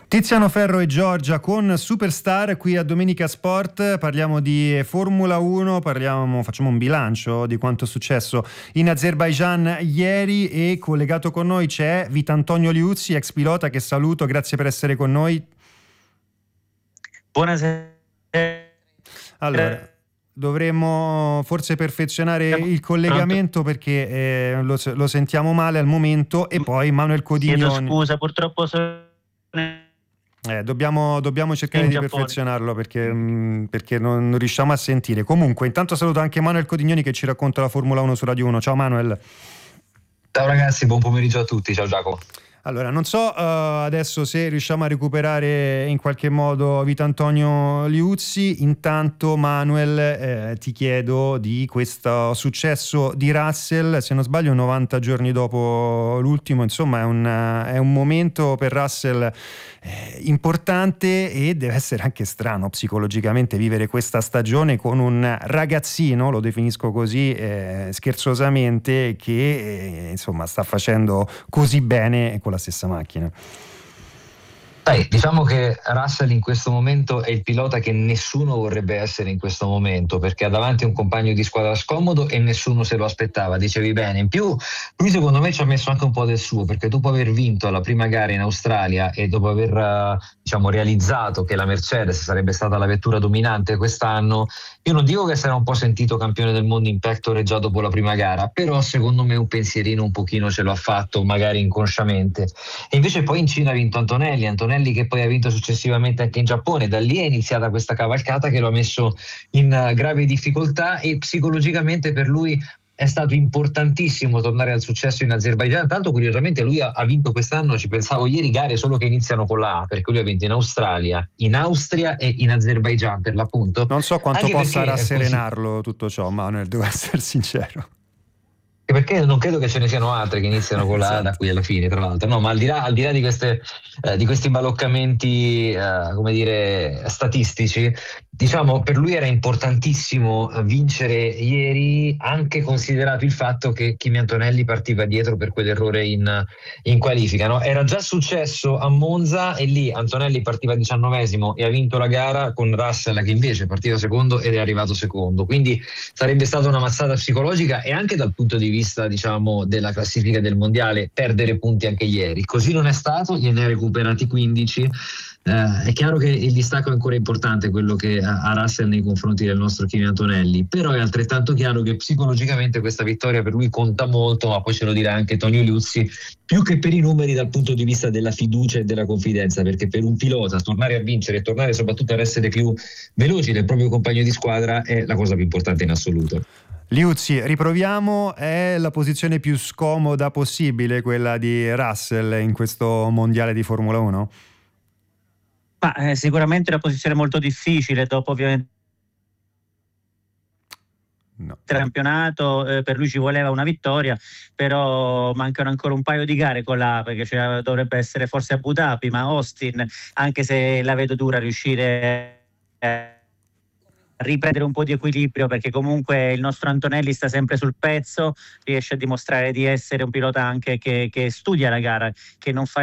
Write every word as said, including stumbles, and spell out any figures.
Tiziano Ferro e Giorgia con Superstar qui a Domenica Sport. Parliamo di Formula uno, parliamo, facciamo un bilancio di quanto è successo in Azerbaijan ieri, e collegato con noi c'è Vitantonio Liuzzi, ex pilota, che saluto, grazie per essere con noi. Buonasera. Allora, dovremmo forse perfezionare il collegamento perché eh, lo, lo sentiamo male al momento, e poi Manuel Codignoni. Chiedo scusa, purtroppo sono... Eh, dobbiamo, dobbiamo cercare di perfezionarlo perché, mh, perché non, non riusciamo a sentire. Comunque, intanto saluto anche Manuel Codignoni che ci racconta la Formula uno su Radio uno. Ciao Manuel. Ciao ragazzi, buon pomeriggio a tutti. Ciao Giacomo. Allora, non so uh, adesso se riusciamo a recuperare in qualche modo Vitantonio Liuzzi. Intanto Manuel, eh, ti chiedo di questo successo di Russell, se non sbaglio novanta giorni dopo l'ultimo. Insomma è un, è un momento per Russell eh, importante, e deve essere anche strano psicologicamente vivere questa stagione con un ragazzino, lo definisco così eh, scherzosamente, che eh, insomma sta facendo così bene con la stessa macchina. Dai, diciamo che Russell in questo momento è il pilota che nessuno vorrebbe essere in questo momento, perché ha davanti un compagno di squadra scomodo e nessuno se lo aspettava, dicevi bene. In più lui secondo me ci ha messo anche un po' del suo, perché dopo aver vinto la prima gara in Australia e dopo aver diciamo realizzato che la Mercedes sarebbe stata la vettura dominante quest'anno, io non dico che sarà un po' sentito campione del mondo in pectore già dopo la prima gara, però secondo me un pensierino un pochino ce lo ha fatto, magari inconsciamente. E invece poi in Cina ha vinto Antonelli Antonelli che poi ha vinto successivamente anche in Giappone. Da lì è iniziata questa cavalcata che lo ha messo in uh, grave difficoltà, e psicologicamente per lui è stato importantissimo tornare al successo in Azerbaijan. Tanto curiosamente lui ha, ha vinto quest'anno, ci pensavo ieri, gare solo che iniziano con la A, perché lui ha vinto in Australia, in Austria e in Azerbaijan per l'appunto. Non so quanto anche possa perché, rasserenarlo tutto ciò, Manuel, devo essere sincero. Perché non credo che ce ne siano altre che iniziano con la esatto. A da qui alla fine, tra l'altro. No, ma al di là, al di là di, queste, eh, di questi baloccamenti, eh, come dire, statistici, diciamo per lui era importantissimo vincere ieri, anche considerato il fatto che Kimi Antonelli partiva dietro per quell'errore in, in qualifica. No? Era già successo a Monza, e lì Antonelli partiva diciannovesimo e ha vinto la gara, con Russell che invece partiva secondo ed è arrivato secondo. Quindi sarebbe stata una mazzata psicologica, e anche dal punto di vista vista diciamo della classifica del mondiale, perdere punti anche ieri. Così non è stato, gliene ha recuperati quindici. Eh, è chiaro che il distacco è ancora importante, quello che ha Russell nei confronti del nostro Kimi Antonelli, però è altrettanto chiaro che psicologicamente questa vittoria per lui conta molto, ma poi ce lo dirà anche Tonio Liuzzi, più che per i numeri dal punto di vista della fiducia e della confidenza, perché per un pilota tornare a vincere e tornare soprattutto ad essere più veloci del proprio compagno di squadra è la cosa più importante in assoluto. Liuzzi, riproviamo, è la posizione più scomoda possibile quella di Russell in questo mondiale di Formula uno? Ma eh, sicuramente una posizione molto difficile, dopo ovviamente no. il campionato, eh, per lui ci voleva una vittoria, però mancano ancora un paio di gare con la, perché cioè, dovrebbe essere forse Abu Dhabi, ma Austin, anche se la vedo dura riuscire eh, riprendere un po' di equilibrio, perché comunque il nostro Antonelli sta sempre sul pezzo, riesce a dimostrare di essere un pilota anche che, che studia la gara, che non fa